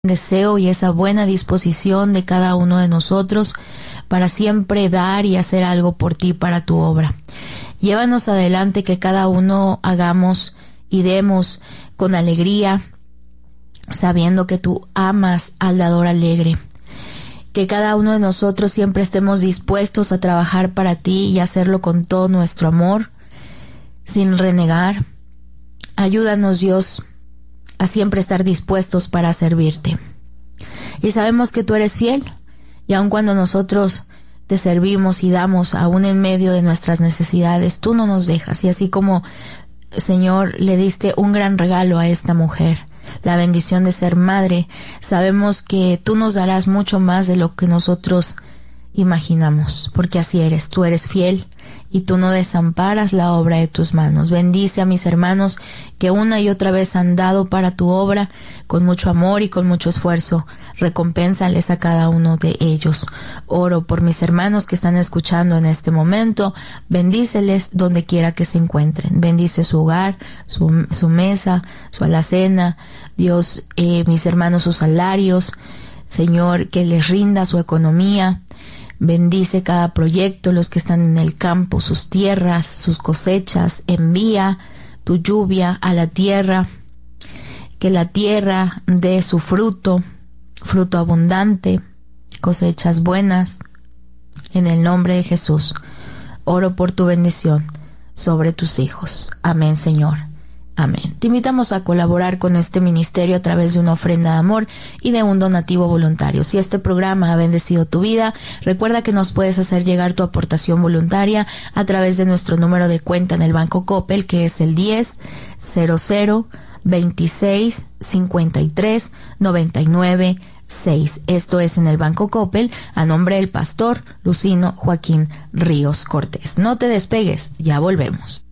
deseo y esa buena disposición de cada uno de nosotros para siempre dar y hacer algo por ti, para tu obra. Llévanos adelante, que cada uno hagamos y demos con alegría, sabiendo que tú amas al dador alegre. Que cada uno de nosotros siempre estemos dispuestos a trabajar para ti y hacerlo con todo nuestro amor, sin renegar. Ayúdanos, Dios, a siempre estar dispuestos para servirte. Y sabemos que tú eres fiel, y aun cuando nosotros te servimos y damos, aún en medio de nuestras necesidades, tú no nos dejas. Y así como, Señor, le diste un gran regalo a esta mujer, la bendición de ser madre, sabemos que tú nos darás mucho más de lo que nosotros imaginamos, porque así eres, tú eres fiel y tú no desamparas la obra de tus manos. Bendice a mis hermanos que una y otra vez han dado para tu obra con mucho amor y con mucho esfuerzo. Recompénsales a cada uno de ellos. Oro por mis hermanos que están escuchando en este momento. Bendíceles donde quiera que se encuentren. Bendice su hogar, su mesa, su alacena. Dios, mis hermanos, sus salarios. Señor, que les rinda su economía. Bendice cada proyecto, los que están en el campo, sus tierras, sus cosechas. Envía tu lluvia a la tierra, que la tierra dé su fruto, fruto abundante, cosechas buenas. En el nombre de Jesús, oro por tu bendición sobre tus hijos. Amén, Señor. Amén. Te invitamos a colaborar con este ministerio a través de una ofrenda de amor y de un donativo voluntario. Si este programa ha bendecido tu vida, recuerda que nos puedes hacer llegar tu aportación voluntaria a través de nuestro número de cuenta en el Banco Coppel, que es el 10-00-26-53-99-6. Esto es en el Banco Coppel, a nombre del pastor Lucino Joaquín Ríos Cortés. No te despegues, ya volvemos.